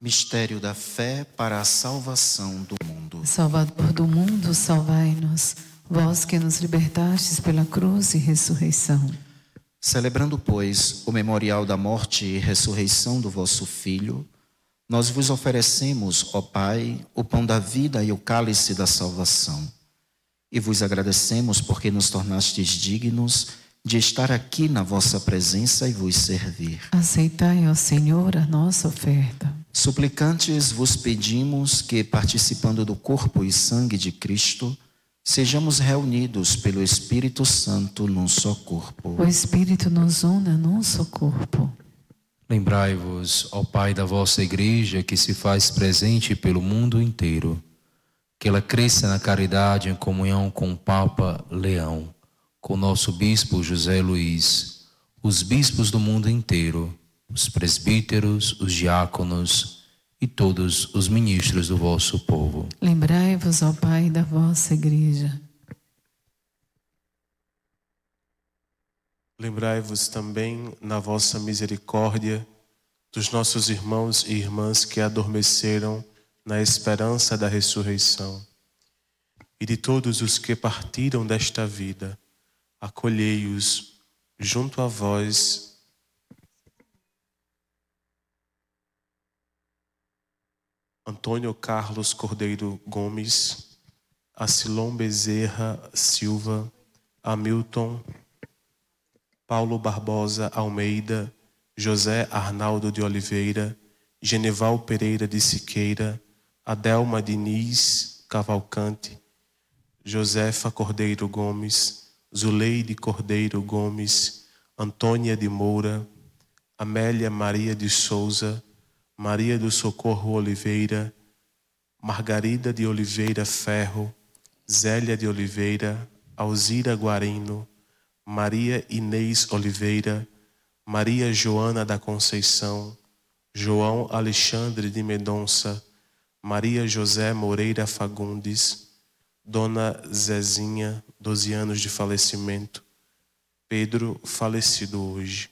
Mistério da fé para a salvação do mundo. Salvador do mundo, salvai-nos. Vós que nos libertastes pela cruz e ressurreição. Celebrando, pois, o memorial da morte e ressurreição do vosso Filho, nós vos oferecemos, ó Pai, o pão da vida e o cálice da salvação. E vos agradecemos porque nos tornastes dignos de estar aqui na vossa presença e vos servir. Aceitai, ó Senhor, a nossa oferta. Suplicantes vos pedimos que, participando do corpo e sangue de Cristo, sejamos reunidos pelo Espírito Santo num só corpo. O Espírito nos una num só corpo. Lembrai-vos, ó Pai, da vossa Igreja, que se faz presente pelo mundo inteiro, que ela cresça na caridade em comunhão com o Papa Leão, com o nosso Bispo José Luiz, os bispos do mundo inteiro, os presbíteros, os diáconos e todos os ministros do vosso povo. Lembrai-vos, ó Pai, da vossa Igreja. Lembrai-vos também, na vossa misericórdia, dos nossos irmãos e irmãs que adormeceram na esperança da ressurreição, e de todos os que partiram desta vida. Acolhei-os junto a vós. Antônio Carlos Cordeiro Gomes, Acilon Bezerra Silva, Hamilton, Paulo Barbosa Almeida, José Arnaldo de Oliveira, Genival Pereira de Siqueira, Adelma Diniz Cavalcante, Josefa Cordeiro Gomes, Zuleide Cordeiro Gomes, Antônia de Moura, Amélia Maria de Souza, Maria do Socorro Oliveira, Margarida de Oliveira Ferro, Zélia de Oliveira, Alzira Guarino, Maria Inês Oliveira, Maria Joana da Conceição, João Alexandre de Mendonça, Maria José Moreira Fagundes, Dona Zezinha, 12 anos de falecimento, Pedro, falecido hoje.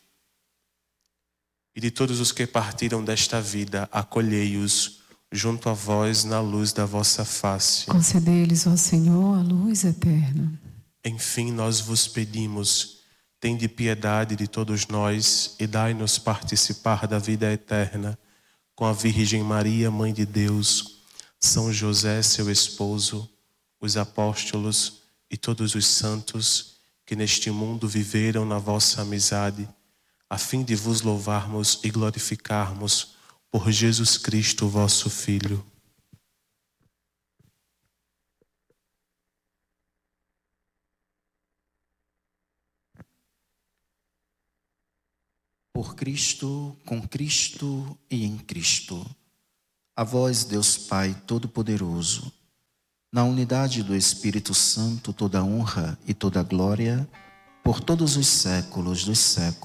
E de todos os que partiram desta vida, acolhei-os junto a vós na luz da vossa face. Concedei-lhes, ó Senhor, a luz eterna. Enfim, nós vos pedimos, tende piedade de todos nós e dai-nos participar da vida eterna com a Virgem Maria, Mãe de Deus, São José, seu esposo, os apóstolos e todos os santos que neste mundo viveram na vossa amizade, a fim de vos louvarmos e glorificarmos por Jesus Cristo, vosso Filho. Por Cristo, com Cristo e em Cristo. A vós, Deus Pai Todo-Poderoso, na unidade do Espírito Santo, toda honra e toda glória, por todos os séculos dos séculos.